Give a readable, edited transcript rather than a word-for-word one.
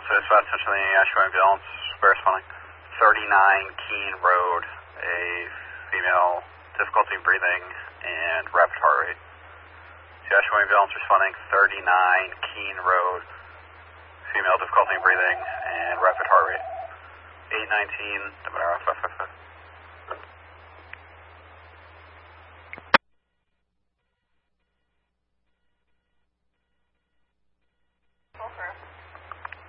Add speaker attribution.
Speaker 1: So dispatch attention to the Asheville ambulance, where responding 39 Keene Road, a female, difficulty breathing and rapid heart rate. So Asheville ambulance responding 39 Keene Road, female, difficulty breathing and rapid heart rate. 819, 555.